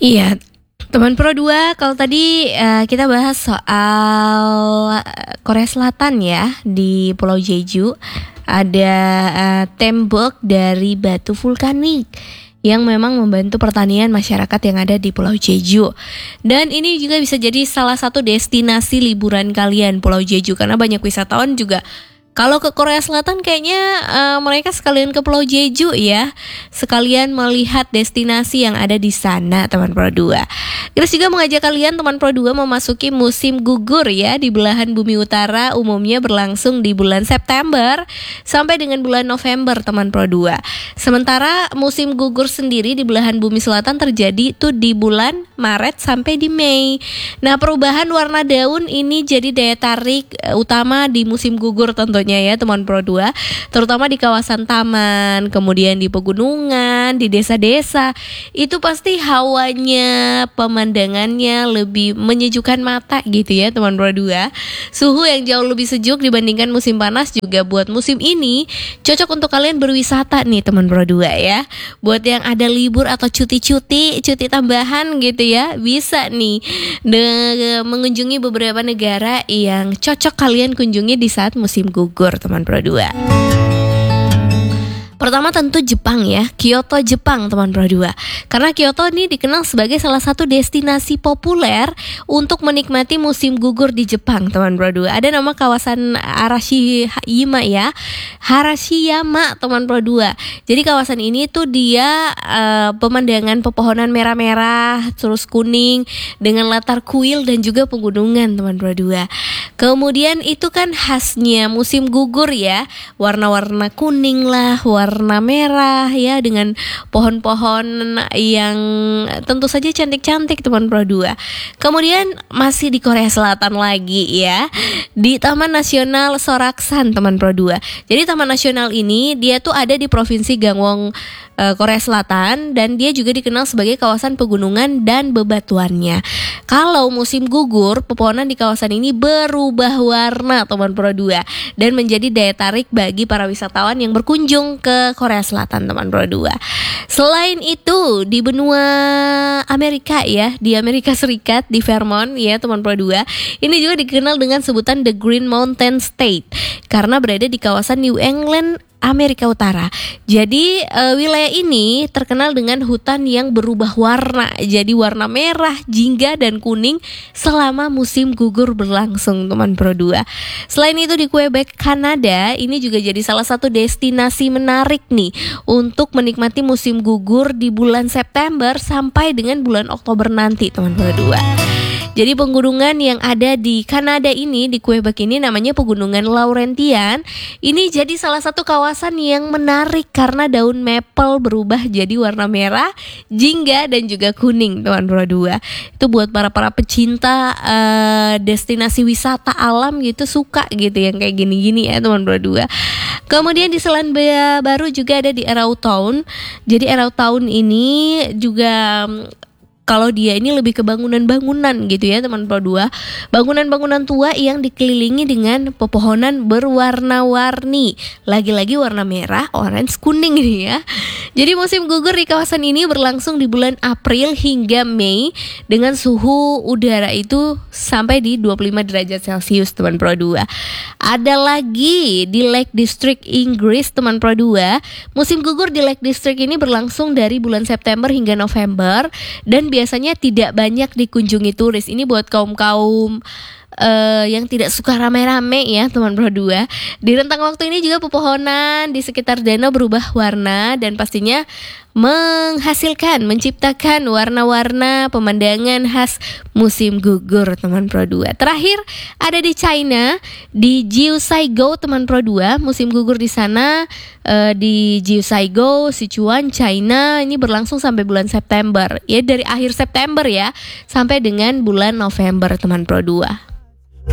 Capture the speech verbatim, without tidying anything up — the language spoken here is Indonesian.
Iya, teman Pro dua, kalau tadi uh, kita bahas soal Korea Selatan ya, di Pulau Jeju ada uh, tembok dari batu vulkanik yang memang membantu pertanian masyarakat yang ada di Pulau Jeju. Dan ini juga bisa jadi salah satu destinasi liburan kalian, Pulau Jeju, karena banyak wisatawan juga. Kalau ke Korea Selatan kayaknya uh, mereka sekalian ke Pulau Jeju ya, sekalian melihat destinasi yang ada di sana, teman Pro dua. Terus juga mengajak kalian teman Pro dua memasuki musim gugur ya di belahan bumi utara, umumnya berlangsung di bulan September sampai dengan bulan November, teman Pro dua. Sementara musim gugur sendiri di belahan bumi selatan terjadi tuh di bulan Maret sampai di Mei. Nah, perubahan warna daun ini jadi daya tarik uh, utama di musim gugur tentunya ya teman Pro dua, terutama di kawasan taman, kemudian di pegunungan, di desa-desa. Itu pasti hawanya, pemandangannya lebih menyejukkan mata gitu ya teman Pro dua. Suhu yang jauh lebih sejuk dibandingkan musim panas juga buat musim ini cocok untuk kalian berwisata nih teman Pro dua ya. Buat yang ada libur atau cuti-cuti, cuti tambahan gitu ya, bisa nih de- mengunjungi beberapa negara yang cocok kalian kunjungi di saat musim gugur, teman Pro dua. Pertama tentu Jepang ya, Kyoto Jepang teman Pro dua. Karena Kyoto ini dikenal sebagai salah satu destinasi populer untuk menikmati musim gugur di Jepang, teman Pro dua. Ada nama kawasan Arashiyama ya, Harashiyama teman Pro dua. Jadi kawasan ini tuh dia uh, pemandangan pepohonan merah-merah terus kuning dengan latar kuil dan juga pegunungan, teman Pro dua. Kemudian itu kan khasnya musim gugur ya, warna-warna kuning lah, warna merah ya, dengan pohon-pohon yang tentu saja cantik-cantik teman Pro dua. Kemudian masih di Korea Selatan lagi ya, di Taman Nasional Soraksan teman Pro dua. Jadi Taman Nasional ini dia tuh ada di Provinsi Gangwon, Korea Selatan, dan dia juga dikenal sebagai kawasan pegunungan dan bebatuannya. Kalau musim gugur, pepohonan di kawasan ini berubah warna teman Pro dua dan menjadi daya tarik bagi para wisatawan yang berkunjung ke Korea Selatan, teman Pro dua. Selain itu di benua Amerika ya, di Amerika Serikat, di Vermont ya teman Pro dua, ini juga dikenal dengan sebutan The Green Mountain State karena berada di kawasan New England, Amerika Utara. Jadi e, wilayah ini terkenal dengan hutan yang berubah warna, jadi warna merah, jingga dan kuning selama musim gugur berlangsung, teman Pro dua. Selain itu di Quebec, Kanada, ini juga jadi salah satu destinasi menarik nih untuk menikmati musim gugur di bulan September sampai dengan bulan Oktober nanti, teman Pro dua. Jadi pegunungan yang ada di Kanada ini, di Quebec ini namanya Pegunungan Laurentian. Ini jadi salah satu kawasan yang menarik karena daun maple berubah jadi warna merah, jingga dan juga kuning, teman Pro dua. Itu buat para-para pecinta uh, destinasi wisata alam gitu, suka gitu yang kayak gini-gini ya teman Pro dua. Kemudian di Selandia Baru juga ada di Arau Town. Jadi Arau Town ini juga kalau dia ini lebih ke bangunan-bangunan gitu ya teman Pro dua. Bangunan-bangunan tua yang dikelilingi dengan pepohonan berwarna-warni. Lagi-lagi warna merah, orange, kuning nih ya. Jadi musim gugur di kawasan ini berlangsung di bulan April hingga Mei dengan suhu udara itu sampai di dua puluh lima derajat Celcius, teman Pro dua. Ada lagi di Lake District Inggris, teman Pro dua. Musim gugur di Lake District ini berlangsung dari bulan September hingga November dan biasanya tidak banyak dikunjungi turis. Ini buat kaum-kaum uh, yang tidak suka rame-rame ya teman Pro dua. Di rentang waktu ini juga pepohonan di sekitar danau berubah warna dan pastinya menghasilkan, menciptakan warna-warna pemandangan khas musim gugur, teman Pro dua. Terakhir ada di China, di Jiuzhaigou, teman Pro dua. Musim gugur di sana uh, di Jiuzhaigou, Sichuan, China, ini berlangsung sampai bulan September. Ya dari akhir September ya sampai dengan bulan November, teman Pro dua.